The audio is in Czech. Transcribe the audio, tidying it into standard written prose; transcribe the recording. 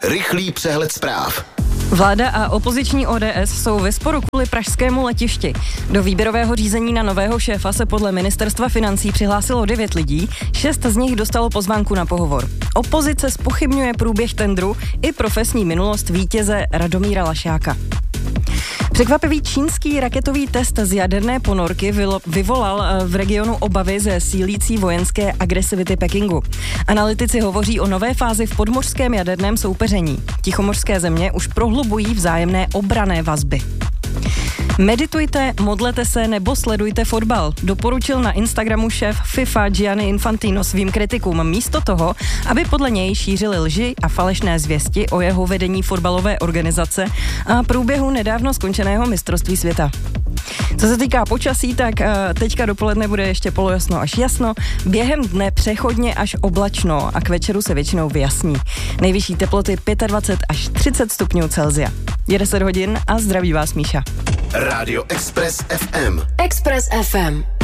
Rychlý přehled zpráv. Vláda a opoziční ODS jsou ve sporu kvůli pražskému letišti. Do výběrového řízení na nového šéfa se podle ministerstva financí přihlásilo 9 lidí, 6 z nich dostalo pozvánku na pohovor. Opozice zpochybňuje průběh tendru i profesní minulost vítěze Radomíra Lašáka. Překvapivý čínský raketový test z jaderné ponorky vyvolal v regionu obavy ze sílící vojenské agresivity Pekingu. Analytici hovoří o nové fázi v podmořském jaderném soupeření. Tichomořské země už prohlubují vzájemné obranné vazby. Meditujte, modlete se nebo sledujte fotbal, doporučil na Instagramu šéf FIFA Gianni Infantino svým kritikům místo toho, aby podle něj šířili lži a falešné zvěsti o jeho vedení fotbalové organizace a průběhu nedávno skončeného mistrovství světa. Co se týká počasí, tak teďka dopoledne bude ještě polojasno až jasno, během dne přechodně až oblačno a k večeru se většinou vyjasní. Nejvyšší teploty 25 až 30 stupňů Celsia. Je 10 hodin a zdraví vás Míša. Rádio Express FM. Express FM.